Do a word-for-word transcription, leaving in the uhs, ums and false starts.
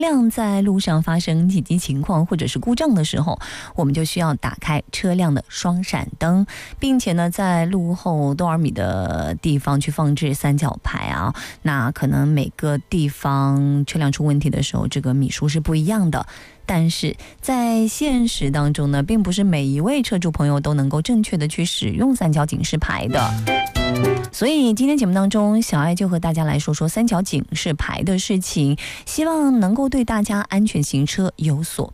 辆在路上发生紧急情况或者是故障的时候，我们就需要打开车辆的双闪灯，并且呢，在路后多少米的地方去放置三角牌啊。那可能每个地方车辆出问题的时候，这个米数是不一样的。但是在现实当中呢，并不是每一位车主朋友都能够正确的去使用三角警示牌的。所以今天节目当中，小爱就和大家来说说三角警示牌的事情，希望能够对大家安全行车有所